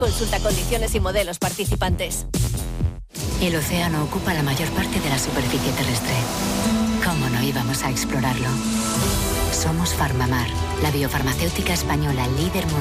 Consulta condiciones y modelos participantes. El océano ocupa la mayor parte de la superficie terrestre. ¿Cómo no íbamos a explorarlo? Somos Farmamar, la biofarmacéutica española líder mundial